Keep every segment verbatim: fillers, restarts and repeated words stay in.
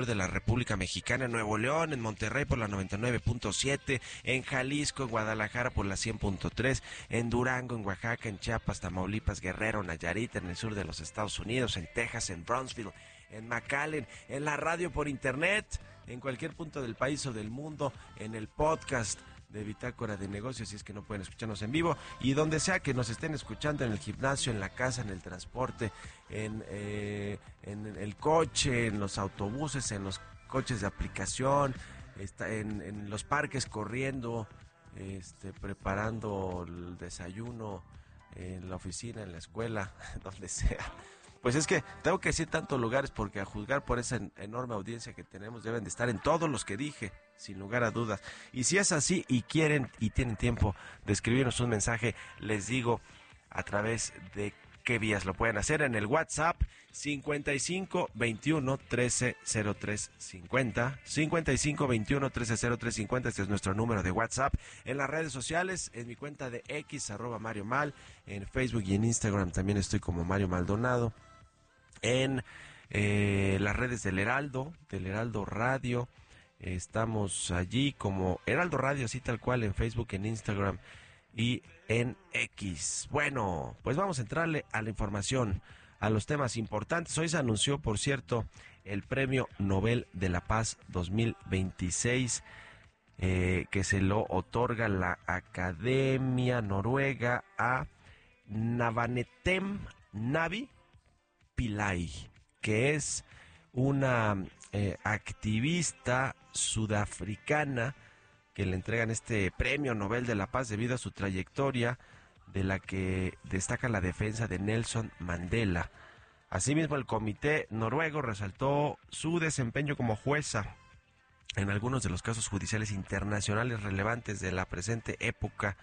de la República Mexicana, en Nuevo León, en Monterrey por la noventa y nueve punto siete, en Jalisco, en Guadalajara por la cien punto tres, en Durango, en Oaxaca, en Chiapas, Tamaulipas, Guerrero, Nayarit, en el sur de los Estados Unidos, en Texas, en Brownsville, en McAllen, en la radio por internet, en cualquier punto del país o del mundo, en el podcast de Bitácora de Negocios, si es que no pueden escucharnos en vivo, y donde sea que nos estén escuchando, en el gimnasio, en la casa, en el transporte, en, eh, en el coche, en los autobuses, en los coches de aplicación, está en, en los parques corriendo, este, preparando el desayuno, en la oficina, en la escuela, donde sea. Pues es que tengo que decir tantos lugares porque a juzgar por esa enorme audiencia que tenemos deben de estar en todos los que dije, sin lugar a dudas. Y si es así y quieren y tienen tiempo de escribirnos un mensaje, les digo a través de qué vías lo pueden hacer. En el WhatsApp cincuenta y cinco veintiuno trece cero tres cincuenta, cincuenta y cinco veintiuno trece cero tres cincuenta, este es nuestro número de WhatsApp. En las redes sociales, en mi cuenta de X, arroba Mario Mal, en Facebook y en Instagram también estoy como Mario Maldonado. En eh, las redes del Heraldo, del Heraldo Radio, eh, estamos allí como Heraldo Radio, así tal cual, en Facebook, en Instagram y en X. Bueno, pues vamos a entrarle a la información, a los temas importantes. Hoy se anunció, por cierto, el Premio Nobel de la Paz dos mil veintiséis, eh, que se lo otorga la Academia Noruega a Navanetem Navi Pillay, que es una eh, activista sudafricana que le entregan este Premio Nobel de la Paz debido a su trayectoria, de la que destaca la defensa de Nelson Mandela. Asimismo, el comité noruego resaltó su desempeño como jueza en algunos de los casos judiciales internacionales relevantes de la presente época.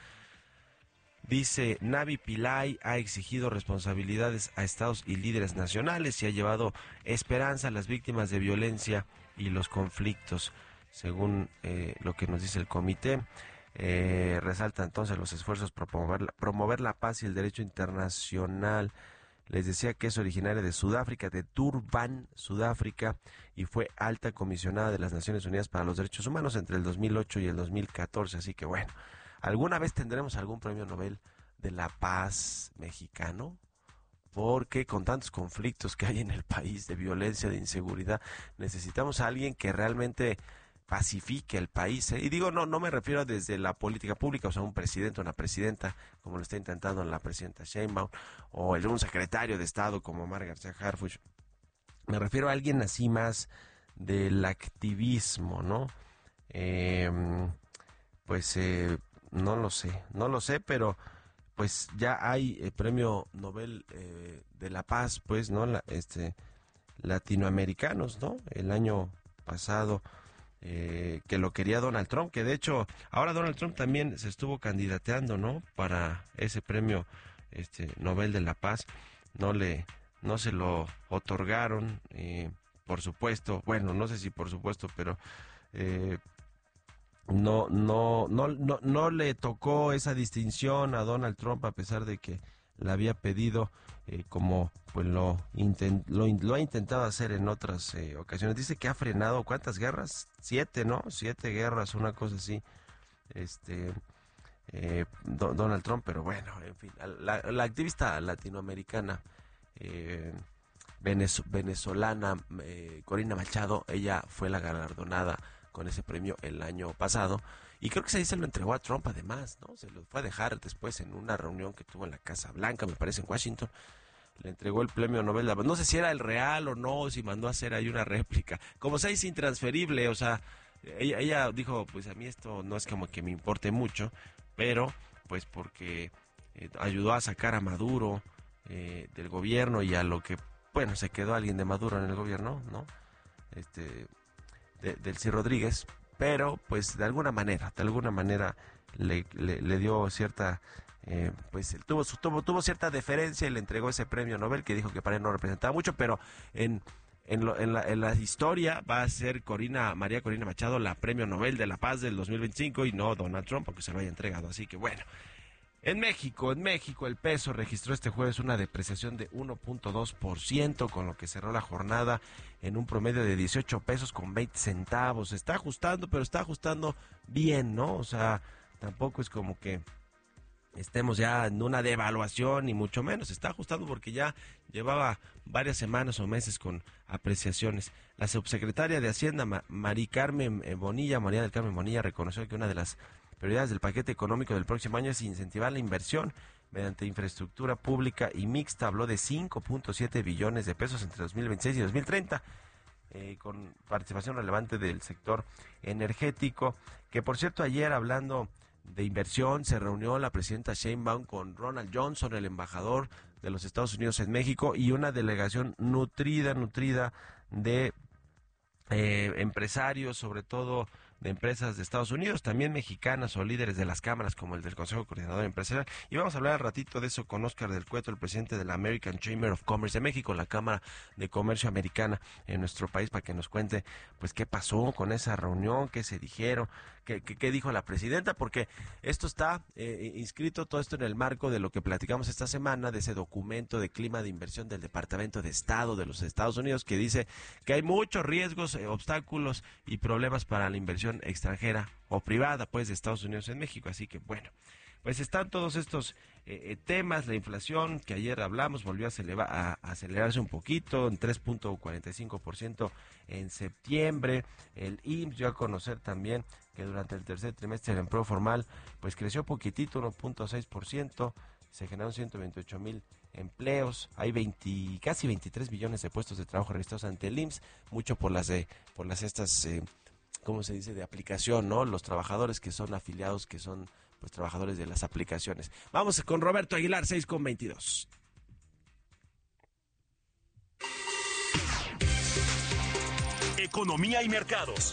Dice, Navi Pillay ha exigido responsabilidades a estados y líderes nacionales y ha llevado esperanza a las víctimas de violencia y los conflictos, según eh, lo que nos dice el comité. Eh, resalta entonces los esfuerzos por promover la, promover la paz y el derecho internacional. Les decía que es originaria de Sudáfrica, de Durban, Sudáfrica, y fue alta comisionada de las Naciones Unidas para los Derechos Humanos entre el dos mil ocho y el dos mil catorce, así que bueno, ¿alguna vez tendremos algún premio Nobel de la Paz mexicano? Porque con tantos conflictos que hay en el país, de violencia, de inseguridad, necesitamos a alguien que realmente pacifique el país, ¿eh? Y digo, no, no me refiero desde la política pública, o sea, un presidente o una presidenta, como lo está intentando la presidenta Sheinbaum, o el, un secretario de Estado como Omar García Harfuch. Me refiero a alguien así más del activismo, ¿no? Eh, pues eh, no lo sé, no lo sé, pero pues ya hay el Premio Nobel eh, de la Paz, pues, ¿no? La, este, latinoamericanos, ¿no? El año pasado, eh, que lo quería Donald Trump, que de hecho ahora Donald Trump también se estuvo candidateando, ¿no? Para ese Premio este, Nobel de la Paz, no le, no se lo otorgaron, eh, por supuesto, bueno, no sé si por supuesto, pero eh, no, no, no, no, no le tocó esa distinción a Donald Trump, a pesar de que la había pedido, eh, como pues lo, intent, lo, lo ha intentado hacer en otras eh, ocasiones. Dice que ha frenado, ¿cuántas guerras? Siete, ¿no? Siete guerras, una cosa así, este eh, do, Donald Trump, pero bueno, en fin, la, la activista latinoamericana, eh, venezolana, eh, Corina Machado, ella fue la galardonada con ese premio el año pasado, y creo que se, se lo entregó a Trump además, ¿no? Se lo fue a dejar después en una reunión que tuvo en la Casa Blanca, me parece, en Washington. Le entregó el premio Nobel, no sé si era el real o no, si mandó a hacer ahí una réplica, como sea, es intransferible, o sea, ella, ella dijo, pues a mí esto no es como que me importe mucho, pero pues porque eh, ayudó a sacar a Maduro eh, del gobierno, y a lo que, bueno, se quedó alguien de Maduro en el gobierno, ¿no? Este... De, Delcy Rodríguez, pero pues de alguna manera, de alguna manera le, le, le dio cierta, eh, pues tuvo, tuvo, tuvo cierta deferencia y le entregó ese premio Nobel, que dijo que para él no representaba mucho, pero en, en, lo, en, la, en la historia va a ser Corina, María Corina Machado la premio Nobel de la Paz del dos mil veinticinco, y no Donald Trump, porque se lo haya entregado, así que bueno. En México, en México el peso registró este jueves una depreciación de uno punto dos por ciento, con lo que cerró la jornada en un promedio de dieciocho pesos con veinte centavos. Se está ajustando, pero está ajustando bien, ¿no? O sea, tampoco es como que estemos ya en una devaluación, ni mucho menos. Se está ajustando porque ya llevaba varias semanas o meses con apreciaciones. La subsecretaria de Hacienda, Ma- Mari Carmen eh, Bonilla, María del Carmen Bonilla, reconoció que una de las prioridades del paquete económico del próximo año es incentivar la inversión mediante infraestructura pública y mixta. Habló de cinco punto siete billones de pesos entre dos mil veintiséis y dos mil treinta. Eh, con participación relevante del sector energético, que por cierto ayer, hablando de inversión, se reunió la presidenta Sheinbaum con Ronald Johnson, el embajador de los Estados Unidos en México, y una delegación nutrida, nutrida de eh, empresarios, sobre todo de empresas de Estados Unidos, también mexicanas o líderes de las cámaras como el del Consejo Coordinador Empresarial. Y vamos a hablar al ratito de eso con Óscar del Cueto, el presidente de la American Chamber of Commerce de México, la Cámara de Comercio Americana en nuestro país, para que nos cuente pues qué pasó con esa reunión, qué se dijeron, qué, qué, qué dijo la presidenta, porque esto está eh, inscrito, todo esto en el marco de lo que platicamos esta semana, de ese documento de clima de inversión del Departamento de Estado de los Estados Unidos, que dice que hay muchos riesgos, eh, obstáculos y problemas para la inversión extranjera o privada, pues, de Estados Unidos en México. Así que bueno, pues están todos estos eh, eh, temas. La inflación, que ayer hablamos, volvió a, acelerar, a, a acelerarse un poquito en tres punto cuarenta y cinco por ciento en septiembre. El I M S S dio a conocer también que durante el tercer trimestre el empleo formal pues creció poquitito, uno punto seis por ciento. Se generaron ciento veintiocho mil empleos, hay veinte, casi veintitrés millones de puestos de trabajo registrados ante el I M S S, mucho por las de, por las estas eh, ¿cómo se dice?, de aplicación, ¿no? Los trabajadores que son afiliados, que son pues trabajadores de las aplicaciones. Vamos con Roberto Aguilar, seis con veintidós. Economía y mercados.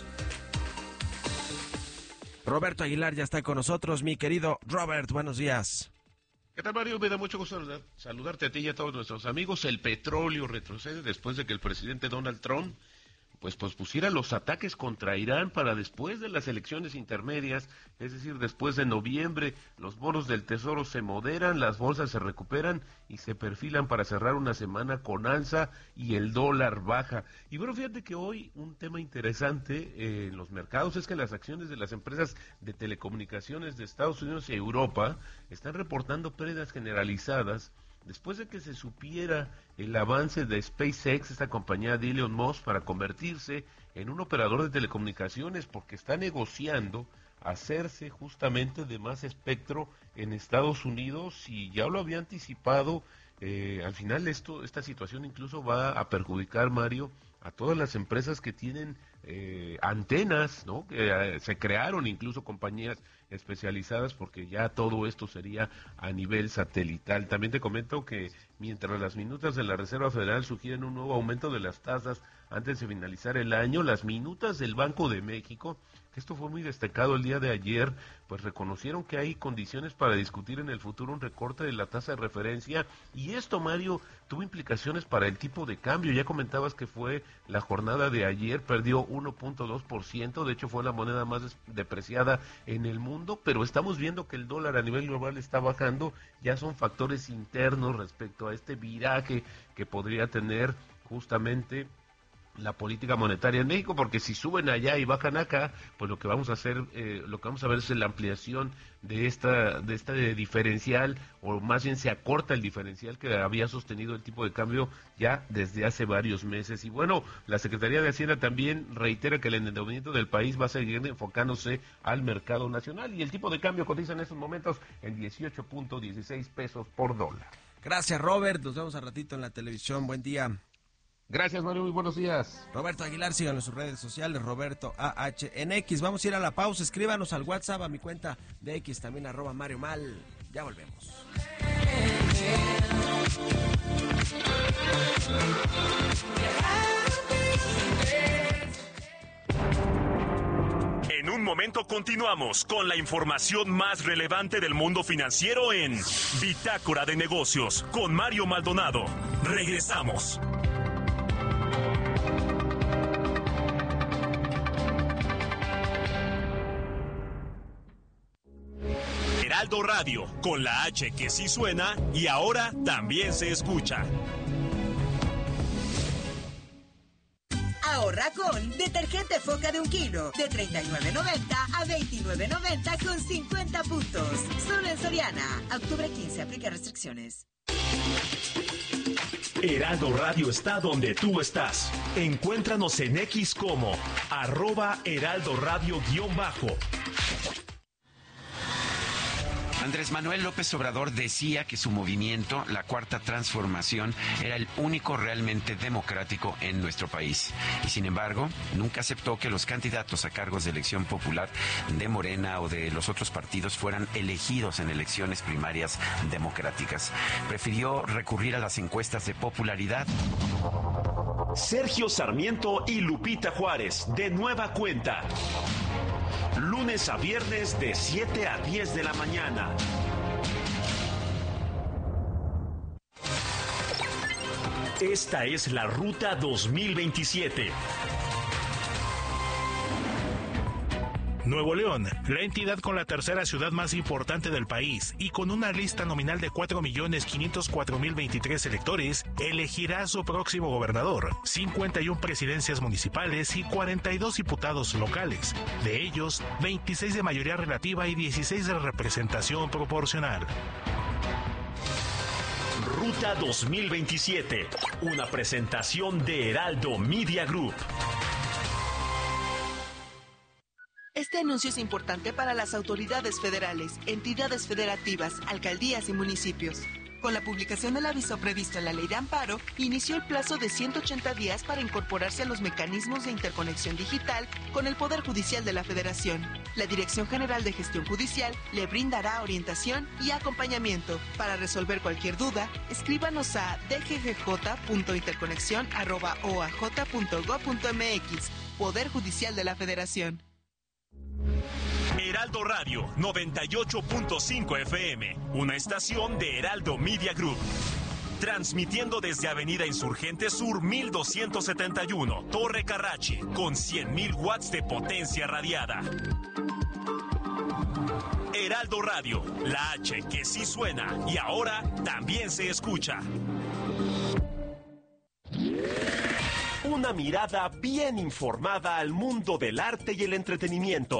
Roberto Aguilar ya está con nosotros, mi querido Robert, buenos días. ¿Qué tal, Mario? Me da mucho gusto saludar, saludarte a ti y a todos nuestros amigos. El petróleo retrocede después de que el presidente Donald Trump pues pospusiera los ataques contra Irán para después de las elecciones intermedias, es decir, después de noviembre. Los bonos del Tesoro se moderan, las bolsas se recuperan y se perfilan para cerrar una semana con alza y el dólar baja. Y bueno, fíjate que hoy un tema interesante eh, en los mercados es que las acciones de las empresas de telecomunicaciones de Estados Unidos y Europa están reportando pérdidas generalizadas después de que se supiera el avance de SpaceX, esta compañía de Elon Musk, para convertirse en un operador de telecomunicaciones, porque está negociando hacerse justamente de más espectro en Estados Unidos, y ya lo había anticipado. Eh, al final esto, esta situación incluso va a perjudicar, Mario, a todas las empresas que tienen eh, antenas, ¿no? Que eh, se crearon incluso compañías especializadas, porque ya todo esto sería a nivel satelital. También te comento que mientras las minutas de la Reserva Federal sugieren un nuevo aumento de las tasas antes de finalizar el año, las minutas del Banco de México, que esto fue muy destacado el día de ayer, pues reconocieron que hay condiciones para discutir en el futuro un recorte de la tasa de referencia, y esto, Mario, tuvo implicaciones para el tipo de cambio. Ya comentabas que fue la jornada de ayer, perdió uno punto dos por ciento, de hecho fue la moneda más depreciada en el mundo, pero estamos viendo que el dólar a nivel global está bajando. Ya son factores internos respecto a este viraje que podría tener justamente la política monetaria en México, porque si suben allá y bajan acá, pues lo que vamos a hacer, eh, lo que vamos a ver es la ampliación de esta, de este diferencial, o más bien se acorta el diferencial que había sostenido el tipo de cambio ya desde hace varios meses. Y bueno, la Secretaría de Hacienda también reitera que el endeudamiento del país va a seguir enfocándose al mercado nacional, y el tipo de cambio cotiza en estos momentos en dieciocho punto dieciséis pesos por dólar. Gracias, Robert, nos vemos al ratito en la televisión, buen día. Gracias, Mario, muy buenos días. Roberto Aguilar, síganos en sus redes sociales, Roberto A H en X. Vamos a ir a la pausa, escríbanos al WhatsApp, a mi cuenta de X, también arroba Mario Mal. Ya volvemos. En un momento continuamos con la información más relevante del mundo financiero en Bitácora de Negocios con Mario Maldonado. Regresamos. Heraldo Radio, con la H que sí suena y ahora también se escucha. Ahorra con detergente Foca de un kilo, de treinta y nueve noventa a veintinueve noventa con cincuenta puntos. Solo en Soriana. Octubre quince, aplica restricciones. Heraldo Radio está donde tú estás. Encuéntranos en X como arroba Heraldo Radio guión bajo. Andrés Manuel López Obrador decía que su movimiento, la Cuarta Transformación, era el único realmente democrático en nuestro país. Y sin embargo, nunca aceptó que los candidatos a cargos de elección popular de Morena o de los otros partidos fueran elegidos en elecciones primarias democráticas. Prefirió recurrir a las encuestas de popularidad. Sergio Sarmiento y Lupita Juárez, de nueva cuenta. Lunes a viernes de siete a diez de la mañana. Esta es la Ruta dos mil veintisiete. Nuevo León, la entidad con la tercera ciudad más importante del país y con una lista nominal de cuatro millones quinientos cuatro mil veintitrés electores, elegirá a su próximo gobernador, cincuenta y una presidencias municipales y cuarenta y dos diputados locales, de ellos veintiséis de mayoría relativa y dieciséis de representación proporcional. Ruta dos mil veintisiete, una presentación de Heraldo Media Group. Este anuncio es importante para las autoridades federales, entidades federativas, alcaldías y municipios. Con la publicación del aviso previsto en la Ley de Amparo, inició el plazo de ciento ochenta días para incorporarse a los mecanismos de interconexión digital con el Poder Judicial de la Federación. La Dirección General de Gestión Judicial le brindará orientación y acompañamiento. Para resolver cualquier duda, escríbanos a d g g j punto interconexión arroba o a j punto gob punto m x. Poder Judicial de la Federación. Heraldo Radio noventa y ocho punto cinco F M, una estación de Heraldo Media Group. Transmitiendo desde Avenida Insurgente Sur mil doscientos setenta y uno, Torre Carrache, con cien mil watts de potencia radiada. Heraldo Radio, la H que sí suena y ahora también se escucha. Una mirada bien informada al mundo del arte y el entretenimiento.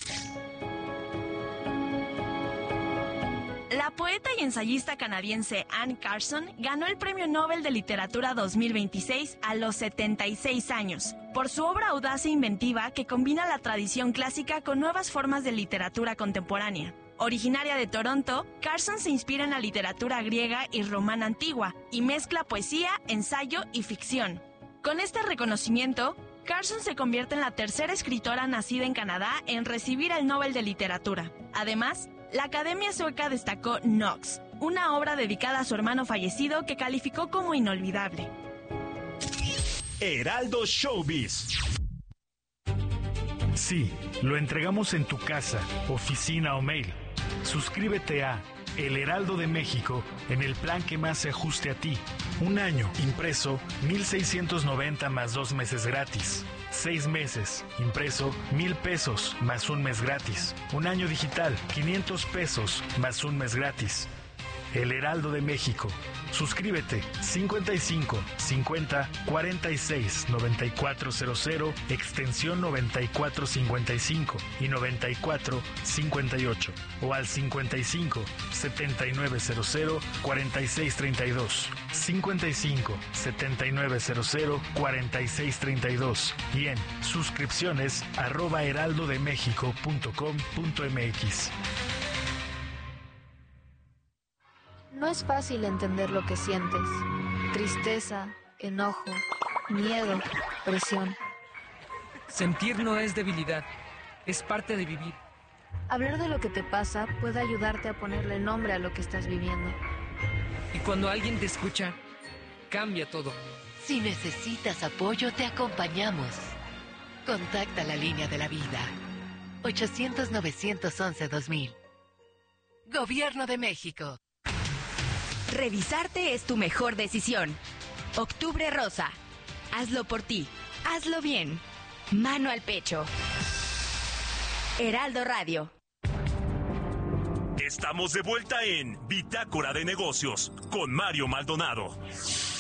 La poeta y ensayista canadiense Anne Carson ganó el Premio Nobel de Literatura dos mil veintiséis a los setenta y seis años, por su obra audaz e inventiva que combina la tradición clásica con nuevas formas de literatura contemporánea. Originaria de Toronto, Carson se inspira en la literatura griega y romana antigua y mezcla poesía, ensayo y ficción. Con este reconocimiento, Carson se convierte en la tercera escritora nacida en Canadá en recibir el Nobel de Literatura. Además, la Academia Sueca destacó Nox, una obra dedicada a su hermano fallecido que calificó como inolvidable. Heraldo Showbiz. Sí, lo entregamos en tu casa, oficina o mail. Suscríbete a El Heraldo de México en el plan que más se ajuste a ti. Un año, impreso, mil seiscientos noventa más dos meses gratis. Seis meses, impreso, mil pesos más un mes gratis. Un año digital, quinientos pesos más un mes gratis. El Heraldo de México. Suscríbete cincuenta y cinco, cincuenta, cuarenta y seis, noventa y cuatro cero cero, extensión noventa y cuatro cincuenta y cinco y noventa y cuatro cincuenta y ocho o al cincuenta y cinco, setenta y nueve cero cero, cuarenta y seis treinta y dos, cincuenta y cinco, setenta y nueve cero cero, cuarenta y seis treinta y dos y en suscripciones arroba heraldodemexico.com.mx. No es fácil entender lo que sientes. Tristeza, enojo, miedo, presión. Sentir no es debilidad, es parte de vivir. Hablar de lo que te pasa puede ayudarte a ponerle nombre a lo que estás viviendo. Y cuando alguien te escucha, cambia todo. Si necesitas apoyo, te acompañamos. Contacta la línea de la vida. ochocientos, novecientos once, dos mil. Gobierno de México. Revisarte es tu mejor decisión. Octubre Rosa. Hazlo por ti. Hazlo bien. Mano al pecho. Heraldo Radio. Estamos de vuelta en Bitácora de Negocios con Mario Maldonado.